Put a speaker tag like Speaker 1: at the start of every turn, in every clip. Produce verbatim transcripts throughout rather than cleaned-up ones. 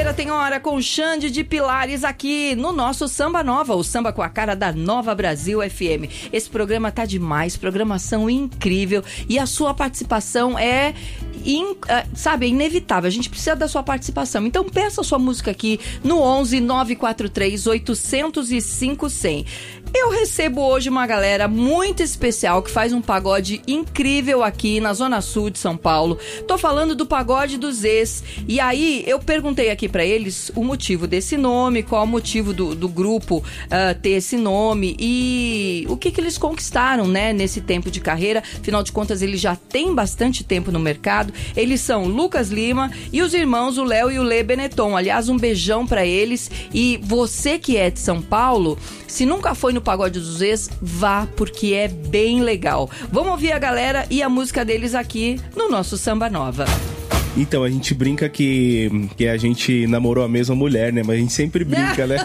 Speaker 1: galera, tem hora com Xande de Pilares aqui no nosso Samba Nova, o samba com a cara da Nova Brasil F M. Esse programa tá demais, programação incrível e a sua participação é, in, sabe, é inevitável. A gente precisa da sua participação. Então peça a sua música aqui no onze nove quatro três oito zero cinco zero zero. Eu recebo hoje uma galera muito especial que faz um pagode incrível aqui na Zona Sul de São Paulo. Tô falando do Pagode dos Ex. E aí, eu perguntei aqui pra eles o motivo desse nome, qual o motivo do, do grupo uh, ter esse nome e o que que eles conquistaram, né, nesse tempo de carreira. Afinal de contas, eles já têm bastante tempo no mercado. Eles são Lucas Lima e os irmãos, o Léo e o Lê Benetton. Aliás, um beijão pra eles. E você que é de São Paulo, se nunca foi no Pagode dos Ex, vá, porque é bem legal. Vamos ouvir a galera e a música deles aqui no nosso Samba Nova.
Speaker 2: Então, a gente brinca que, que a gente namorou a mesma mulher, né? Mas a gente sempre brinca, né?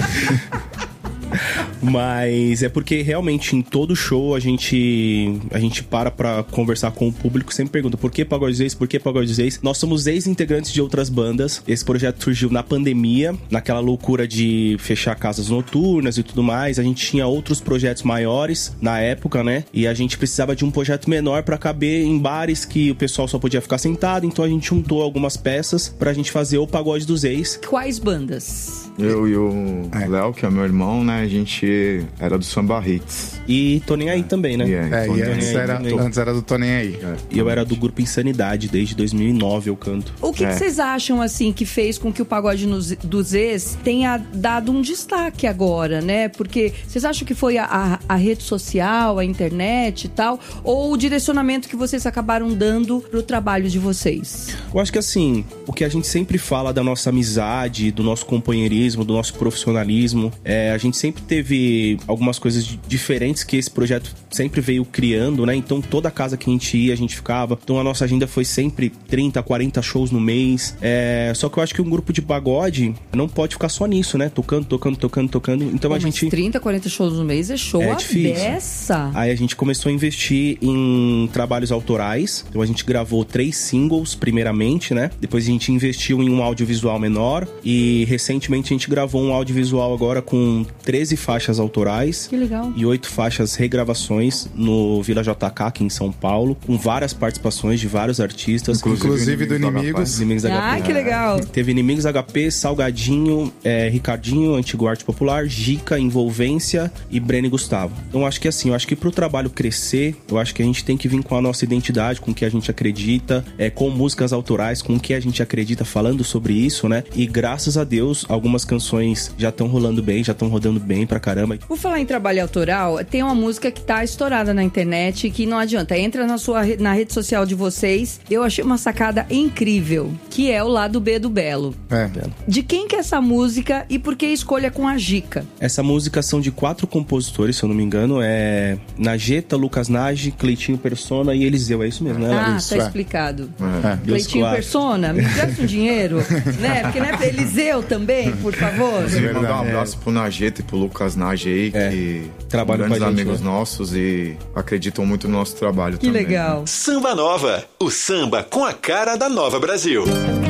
Speaker 2: Mas é porque realmente em todo show a gente a gente para pra conversar com o público, sempre pergunta por que Pagode dos Ex, por que Pagode dos Ex. Nós somos ex-integrantes de outras bandas. Esse projeto surgiu na pandemia, naquela loucura de fechar casas noturnas e tudo mais. A gente tinha outros projetos maiores na época, né? E a gente precisava de um projeto menor pra caber em bares que o pessoal só podia ficar sentado. Então a gente juntou algumas peças pra gente fazer o Pagode dos Ex.
Speaker 1: Quais bandas?
Speaker 3: Eu e o Léo, que é meu irmão, né? A gente era do Samba Hits.
Speaker 2: E Tô Nem Aí também, né?
Speaker 4: Yeah, é, e antes era, antes era do Tô Nem Aí.
Speaker 2: É, e eu era do grupo Insanidade, desde dois mil e nove eu canto.
Speaker 1: O que, é. que vocês acham, assim, que fez com que o Pagode nos, dos Ex tenha dado um destaque agora, né? Porque vocês acham que foi a, a, a rede social, a internet e tal? Ou o direcionamento que vocês acabaram dando pro trabalho de vocês?
Speaker 2: Eu acho que, assim, o que a gente sempre fala da nossa amizade, do nosso companheirismo, do nosso profissionalismo, é, a gente sempre teve algumas coisas diferentes que esse projeto sempre veio criando, né? Então toda casa que a gente ia, a gente ficava. Então a nossa agenda foi sempre trinta, quarenta shows no mês. É, só que eu acho que um grupo de pagode não pode ficar só nisso, né? Tocando, tocando, tocando, tocando. Então
Speaker 1: Pô,
Speaker 2: a gente...
Speaker 1: Mas trinta, quarenta shows no mês é show
Speaker 2: é
Speaker 1: a
Speaker 2: difícil.
Speaker 1: Beça.
Speaker 2: Aí a gente começou a investir em trabalhos autorais. Então a gente gravou três singles, primeiramente, né? Depois a gente investiu em um audiovisual menor. E recentemente a gente gravou um audiovisual agora com treze faixas autorais.
Speaker 1: Que legal.
Speaker 2: E oito faixas regravações no Vila J K, aqui em São Paulo, com várias participações de vários artistas.
Speaker 4: Inclusive, Inclusive do Inimigos.
Speaker 2: Inimigos
Speaker 1: ah,
Speaker 2: H P.
Speaker 1: que legal.
Speaker 2: Teve Inimigos H P, Salgadinho, é, Ricardinho, Antigo Arte Popular, Gica, Envolvência e Breno e Gustavo. Então, acho que assim, eu acho que pro trabalho crescer, eu acho que a gente tem que vir com a nossa identidade, com o que a gente acredita, é, com músicas autorais, com o que a gente acredita, falando sobre isso, né? E graças a Deus, algumas canções já estão rolando bem, já estão rodando bem pra caramba.
Speaker 1: Por falar em trabalho autoral, tem uma música que tá estourada na internet, que não adianta, entra na sua na rede social de vocês. Eu achei uma sacada incrível, que é o Lado B do Belo.
Speaker 4: É.
Speaker 1: De quem que é essa música e por que a escolha com a Gica?
Speaker 2: Essa música são de quatro compositores, se eu não me engano, é Najeta, Lucas Nage, Cleitinho Persona e Eliseu, é isso mesmo, né?
Speaker 1: Ah,
Speaker 2: isso,
Speaker 1: tá
Speaker 2: é.
Speaker 1: explicado.
Speaker 4: É.
Speaker 1: Cleitinho Persona, me presta um dinheiro, né? Porque não é pra Eliseu também, por favor.
Speaker 3: Inclusive, mandar um abraço pro Najeta e pro Lucas Nage aí,
Speaker 2: É.
Speaker 3: que
Speaker 2: Trabalham
Speaker 3: são grandes
Speaker 2: com a gente,
Speaker 3: amigos
Speaker 2: né?
Speaker 3: nossos e acreditam muito no nosso trabalho
Speaker 1: Que
Speaker 3: também.
Speaker 1: legal.
Speaker 3: Né?
Speaker 5: Samba Nova, o samba com a cara da Nova Brasil.